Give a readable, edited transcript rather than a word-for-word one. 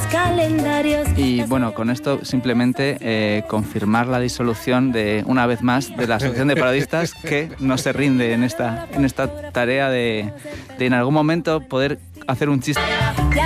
calendarios. Y bueno, con esto simplemente confirmar la disolución de, una vez más, de la Asociación de Parodistas, que no se rinde en esta tarea de en algún momento poder hacer un chiste.